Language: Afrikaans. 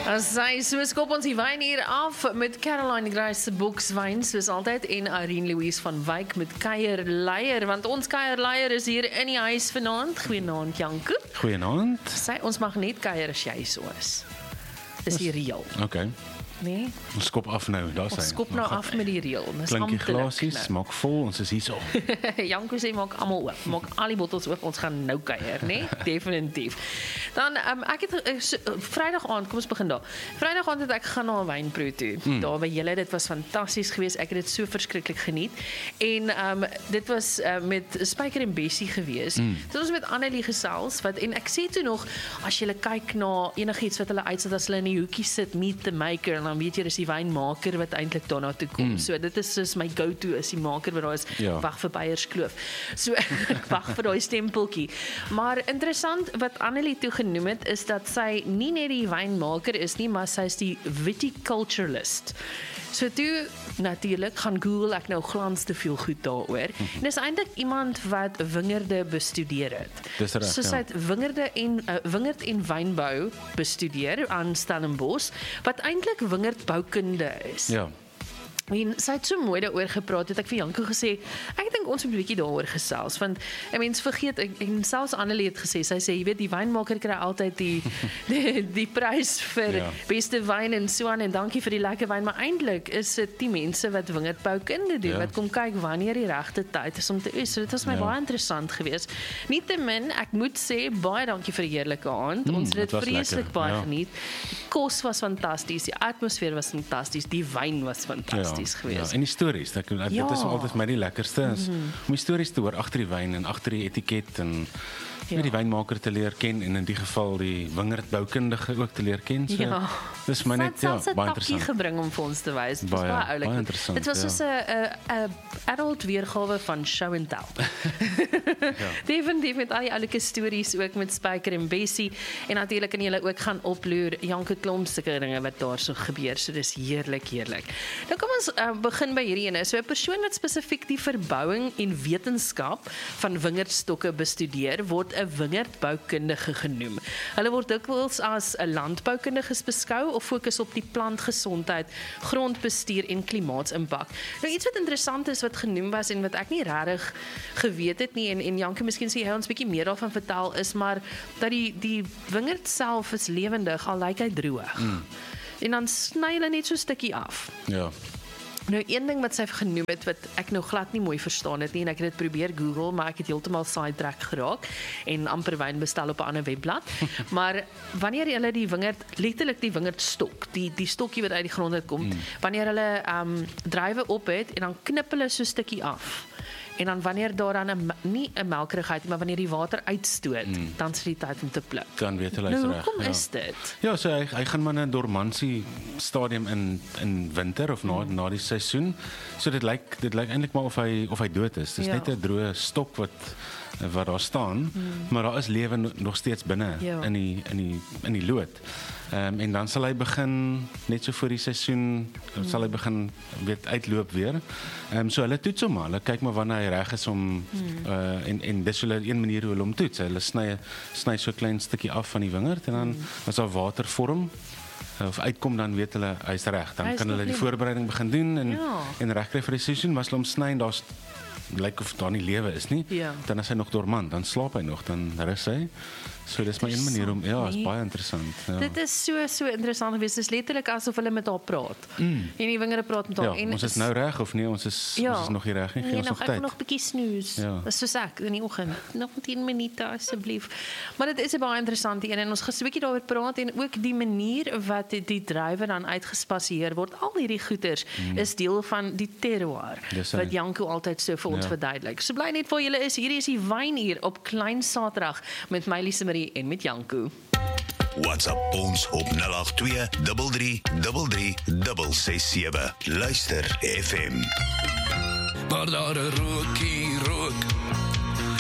As sy, so skop ons die wyn hier af met Caroline Grace se bokswyn, soos altyd, en Irene Louise van Wyk met kuierleier, want ons kuierleier is hier in die huis vanaand. Goeienaand, Janko. Goeienaand. Sy, ons mag net kuier as jy so is. Dis die reël. Okay. Nee? Ons skop af nou, daar Ons skop nou af met die reël. Klinkie glasies, maak vol, ons is hier so. Janko sê maak almal oop, maak al die bottels oop, ons gaan nou kuier, né? Definitief. Dan ek het Vrydag aand, kom ons begin daar. Vrydag aand het ek gaan na 'n wynproe toe. Daar by julle, dit was fantasties geweest. Ek het dit so verskriklik geniet. En dit was met Spyker en Bessie geweest. Dit was met Annelie gesels wat en ek sê toe nog as jy kyk na enigiets wat hulle uitsit as hulle in die hoekie sit, meet the maker, dan weet jy, dis die wynmaker wat eintlik daarna toe kom. So dit is soos my go-to is die maker wat daar is, wag vir Beierskloof. So ek wag vir daai stempeltjie. Maar interessant wat Annelie toe genoem het, is dat sy nie net die wynmaker is nie, maar sy is die viticulturalist. So toe natuurlik gaan Google ek nou glans te veel goed daaroor. En dis eintlik iemand wat wingerde bestudeer het. Dis reg, so sy het wingerd en wynbou bestudeer aan Stellenbosch, wat eintlik wingerdboukunde is. Ja. En sy het so mooi daaroor gepraat, het ek vir Janko gesê, ek dink ons moet 'n bietjie daaroor gesels, want 'n mens vergeet, en selfs Annelie het gesê, sy sê, jy weet, die wynmaker kry altyd die prys vir beste wyn en so aan, en dankie vir die lekker wyn, maar eintlik is dit die mense wat wingerdboukunde doen, wat kom kyk wanneer die regte tyd is om te oes. So dit was my baie interessant geweest. Nietemin, ek moet sê, baie dankie vir die heerlike aand. Ons het dit vreeslik baie geniet. Die kos was fantasties, die atmosfeer was fantasties, die wyn was fantasties. Geweest. En die stories, dit is altyd my die lekkerste is, om die stories te hoor agter die wyn en agter die etiket en die wynmaker te leer ken en in die geval die wingerdboukundige ook te leer ken. So, dis my net baie interessant gebring om vir ons te wys. Dit was baie oulik. Dit was soos 'n adult weergawe van show and tell. Definitief met al die oulike stories ook met Spyker en Bessie, en natuurlik kan julle ook gaan oploer Janko klomp sulke dinge wat daar so gebeur. So dis heerlik. Nou kom ons begin by hierdie ene. So 'n persoon wat spesifiek die verbouing en wetenskap van wingerdstokke bestudeer, word 'n wingerdboukundige genoem. Hulle word dikwels as 'n landboukundiges beskou of fokus op die plantgesondheid, grondbestuur en klimaatsimpak. Nou iets wat interessant is wat genoem was en wat ek nie regtig geweet het nie, en Janke miskien sê hy ons bietjie meer daarvan vertel, is maar dat die wingerd self is lewendig, al lyk hy droog. En dan sny hulle net so 'n stukkie af. Ja. Nou, een ding wat sy genoem het, wat ek nou glad nie mooi verstaan het nie, en ek het dit probeer Google, maar ek het heeltemal sidetrack geraak, en amper wyn bestel op 'n ander webblad, maar wanneer hulle die wingerd, letterlik die wingerdstok, die stokkie wat uit die grond uitkom, wanneer hulle druiwe op het, en dan knip hulle so 'n stukkie af, en dan wanneer daar dan nie 'n melkerigheid, maar wanneer die water uitstoot, dan is dit tyd om te pluk. Dan weet hulle nou, hoekom is dit? Ja, so hy gaan maar in 'n dormansie stadium in winter of na die seisoen. So dit lyk eintlik maar of hy dood is. Dis net 'n droë stok wat daar staan, maar daar is lewe nog steeds binne in die lood. En dan sal hy begin, net so voor die seisoen, sal hy begin uitloop weer. So hulle toets hom maar, hulle kyk maar wanneer hy reg is om, en dis hulle een manier hoe hulle hom toets. Hulle sny so 'n klein stukkie af van die wingerd, en dan as daar water vorm, of uitkom, dan weet hulle, hy's reg. Dan kan hulle die voorbereiding begin doen, en reg kry vir die seisoen, maar as hulle hom sny en daar's lyk of daar nie lewe is nie, dan is hy nog dormant, dan slaap hy nog, dan rus hy. So dis maar een manier om, is baie interessant. Ja. Dit is so interessant geweest. Dit is letterlik asof hulle met haar praat. En die wingerde praat met haar. En ons is nou reg of nee, ons is nog nie reg nie, gee ons nog tyd. Ek nog 'n bietjie snoes. Dis soos ek in die oggend. Nog 10 minute asseblief. Maar dit is 'n baie interessante een, en ons gaan 'n bietjie daaroor praat, en ook die manier wat die druiwe dan uitgespasseer word. Al hierdie goeters is deel van die terroir, wat Janko altyd so vir ons verduidelik. So bly net waar julle is. Hierdie is die wynuur op Klein Saterdag met my Lise en met Janko. WhatsApp ons op 082 33 367. Luister FM. Maar daar 'n rookie